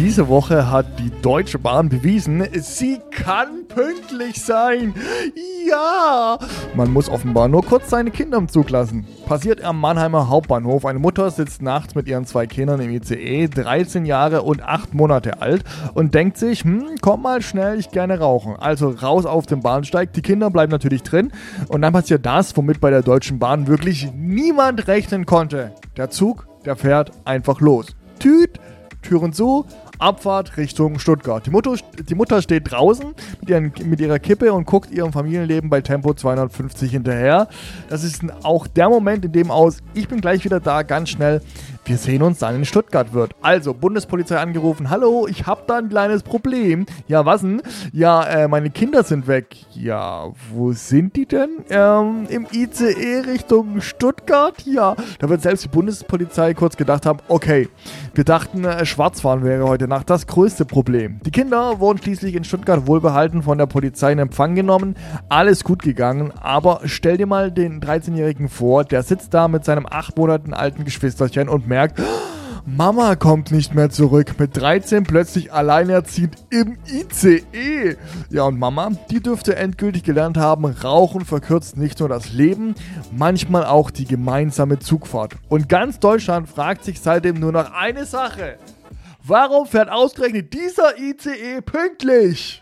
Diese Woche hat die Deutsche Bahn bewiesen, sie kann pünktlich sein. Ja! Man muss offenbar nur kurz seine Kinder im Zug lassen. Passiert am Mannheimer Hauptbahnhof. Eine Mutter sitzt nachts mit ihren 2 Kindern im ICE, 13 Jahre und 8 Monate alt und denkt sich, komm mal schnell, ich gerne rauchen. Also raus auf den Bahnsteig, die Kinder bleiben natürlich drin und dann passiert das, womit bei der Deutschen Bahn wirklich niemand rechnen konnte. Der Zug, der fährt einfach los. Tüt, Türen zu, Abfahrt Richtung Stuttgart. Die Mutter steht draußen mit ihrer Kippe und guckt ihrem Familienleben bei Tempo 250 hinterher. Das ist auch der Moment, in dem ich bin gleich wieder da, ganz schnell, wir sehen uns dann in Stuttgart wird. Also, Bundespolizei angerufen, hallo, ich hab da ein kleines Problem. Ja, was denn? Ja, meine Kinder sind weg. Ja, wo sind die denn? Im ICE Richtung Stuttgart? Ja, da wird selbst die Bundespolizei kurz gedacht haben, okay, wir dachten, Schwarzfahren wäre heute Nacht das größte Problem. Die Kinder wurden schließlich in Stuttgart wohlbehalten von der Polizei in Empfang genommen. Alles gut gegangen, aber stell dir mal den 13-Jährigen vor, der sitzt da mit seinem 8 Monaten alten Geschwisterchen und merkt, Mama kommt nicht mehr zurück. Mit 13 plötzlich alleinerziehend im ICE. Ja, und Mama, die dürfte endgültig gelernt haben, Rauchen verkürzt nicht nur das Leben, manchmal auch die gemeinsame Zugfahrt. Und ganz Deutschland fragt sich seitdem nur noch eine Sache. Warum fährt ausgerechnet dieser ICE pünktlich?